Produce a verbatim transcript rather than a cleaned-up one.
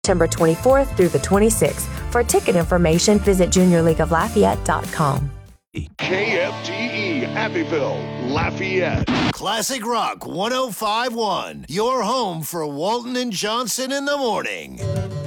September twenty-fourth through the twenty-sixth. For ticket information, visit junior league of lafayette dot com. K F T E, Happyville, Lafayette. Classic Rock one oh five point one, your home for Walton and Johnson in the morning.